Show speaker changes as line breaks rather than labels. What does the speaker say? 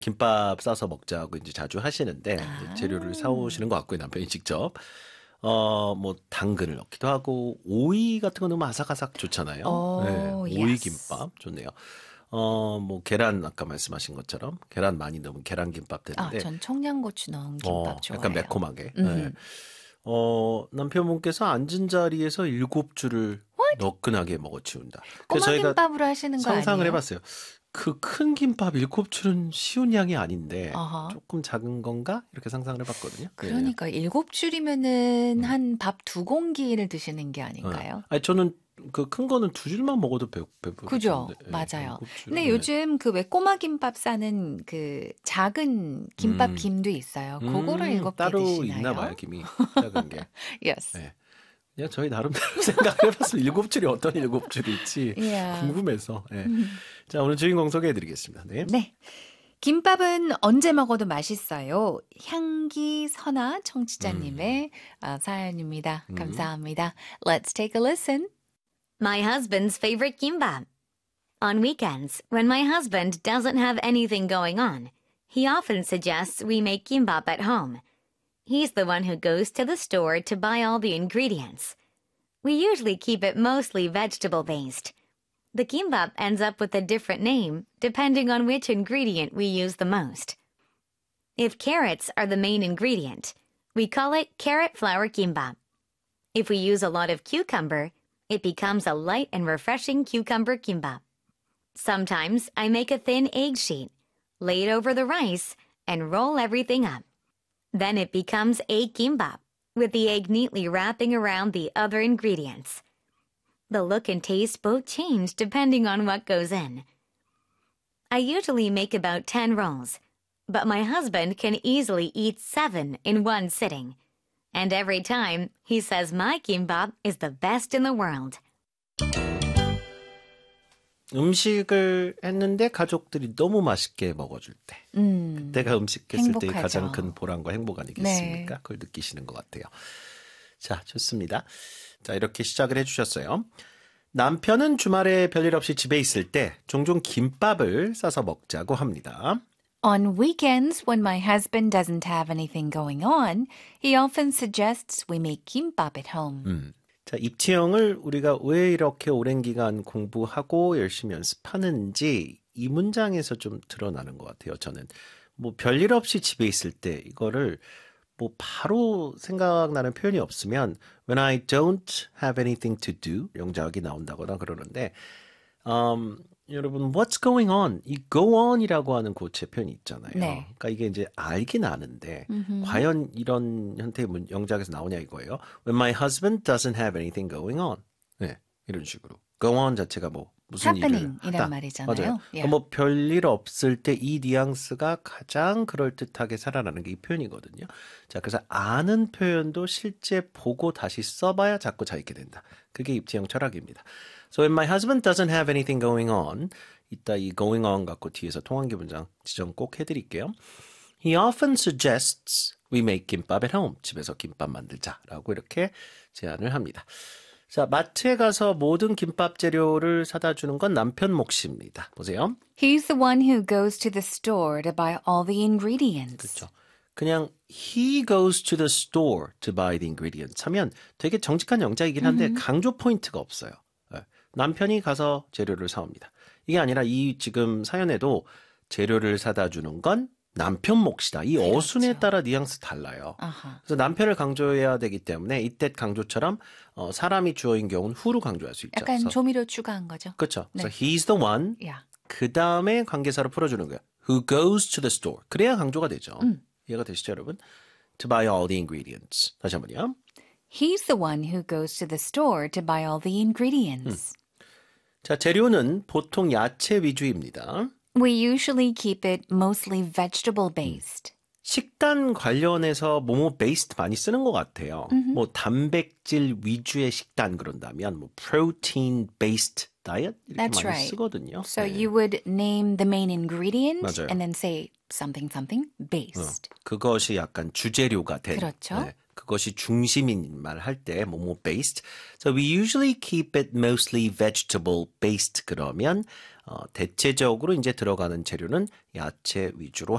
김밥 싸서 먹자고 이제 자주 하시는데 이제 재료를 사오시는 것 같고요. 남편이 직접. 뭐 당근을 넣기도 하고 오이 같은 거 넣으면 아삭아삭 좋잖아요. 네, 오이
yes.
김밥 좋네요. 뭐 계란 아까 말씀하신 것처럼 계란 많이 넣으면 계란김밥 되는데
전 청양고추 넣은 김밥 좋아해요.
약간 매콤하게. 네. 남편분께서 앉은 자리에서 7줄을 너끈하게 먹어치운다. 그래서
꼬마
저희가
김밥으로 하시는 거
상상을
아니에요?
해봤어요. 그 큰 김밥 7줄은 쉬운 양이 아닌데
어허.
조금 작은 건가? 이렇게 상상을 해봤거든요.
그러니까 7줄이면은 한 밥 2공기를 드시는 게 아닌가요?
아니 저는 그 큰 거는 2줄만 먹어도 배부르는데.
그죠? 맞아요. 근데 요즘 그 왜 꼬마 김밥 싸는 그 작은 김밥 김도 있어요. 그거를 7개
따로
드시나요?
있나 봐요, 김이. 작은 게.
Yes.
네. 그냥 저희 나름대로 생각을 해봤어요. 7줄이 어떤 7줄일지
Yeah.
궁금해서. 네. 자, 오늘 주인공 소개해드리겠습니다. 네.
네. 김밥은 언제 먹어도 맛있어요. 향기 선아 청취자님의 사연입니다. 감사합니다. Let's take a listen.
My husband's favorite kimbap. On weekends, when my husband doesn't have anything going on, he often suggests we make kimbap at home. He's the one who goes to the store to buy all the ingredients. We usually keep it mostly vegetable-based. The kimbap ends up with a different name depending on which ingredient we use the most. If carrots are the main ingredient, we call it carrot flour kimbap. If we use a lot of cucumber, it becomes a light and refreshing cucumber kimbap. Sometimes I make a thin egg sheet, lay it over the rice, and roll everything up. Then it becomes egg kimbap, with the egg neatly wrapping around the other ingredients. The look and taste both change depending on what goes in. I usually make about 10 rolls, but my husband can easily eat 7 in one sitting. And every time, he says my kimbap is the best in the world.
음식을 했는데 가족들이 너무 맛있게 먹어줄 때 그때가 음식했을 때의
행복하죠.
가장 큰 보람과 행복 아니겠습니까?
네.
그걸 느끼시는 것 같아요. 자, 좋습니다. 자, 이렇게 시작을 해주셨어요. 남편은 주말에 별일 없이 집에 있을 때 종종 김밥을 싸서 먹자고 합니다.
On weekends, when my husband doesn't have anything going on, he often suggests we make kimbap at home.
자, 입체형을 우리가 왜 이렇게 오랜 기간 공부하고 열심히 연습하는지 이 문장에서 좀 드러나는 것 같아요. 저는 뭐 별일 없이 집에 있을 때 이거를 뭐 바로 생각나는 표현이 없으면 when I don't have anything to do 영작이 나온다거나 그러는데 여러분 what's going on? 이 go on이라고 하는 고체 표현이 있잖아요.
네.
그러니까 이게 이제 알긴 아는데 과연 이런 형태의 영작에서 나오냐 이거예요. When my husband doesn't have anything going on. 네, 이런 식으로. go on 자체가 뭐 무슨 일을
happening
하다.
이란 말이잖아요.
맞아요.
Yeah.
뭐 별일 없을 때 이 뉘앙스가 가장 그럴듯하게 살아나는 게 이 표현이거든요. 자, 그래서 아는 표현도 실제 보고 다시 써봐야 자꾸 잘 읽게 된다. 그게 입체형 철학입니다. So when my husband doesn't have anything going on, 이따 이 going on 갖고 뒤에서 통한기 문장 지정 꼭 해드릴게요. He often suggests we make kimbap at home. 집에서 김밥 만들자라고 이렇게 제안을 합니다. 자, 마트에 가서 모든 김밥 재료를 사다 주는 건 남편 몫입니다. 보세요.
He's the one who goes to the store to buy all the ingredients.
그렇죠. 그냥 he goes to the store to buy the ingredients 하면 되게 정직한 영작이긴 한데 강조 포인트가 없어요. 남편이 가서 재료를 사옵니다. 이게 아니라 이 지금 사연에도 재료를 사다 주는 건 남편 몫이다. 이
그렇죠.
어순에 따라 뉘앙스 달라요. 그래서 남편을 강조해야 되기 때문에 이때 강조처럼 사람이 주어인 경우는 후로 강조할 수 있죠.
약간
그래서,
조미료 추가한 거죠.
그렇죠.
네.
그래서 he's the one.
Yeah.
그 다음에 관계사로 풀어주는 거예요. Who goes to the store. 그래야 강조가 되죠. 이해가 되시죠, 여러분? To buy all the ingredients. 다시 한번요.
He's the one who goes to the store to buy all the ingredients.
자, 재료는 보통 야채 위주입니다.
We usually keep it mostly vegetable based.
식단 관련해서 뭐뭐 베이스드 많이 쓰는 것 같아요. 뭐 단백질 위주의 식단 그런다면 뭐 protein based diet 이렇게
That's
많이
right.
쓰거든요.
So
네.
you would name the main ingredient
맞아요.
and then say something something based.
그것이 약간 주재료가 된.
그렇죠.
그것이 중심인 말 할 때 뭐뭐 based. So we usually keep it mostly vegetable based 그러면 대체적으로 이제 들어가는 재료는 야채 위주로